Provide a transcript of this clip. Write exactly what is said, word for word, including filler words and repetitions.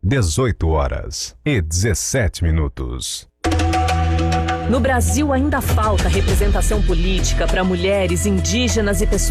dezoito horas e dezessete minutos. No Brasil ainda falta representação política para mulheres, indígenas e pessoas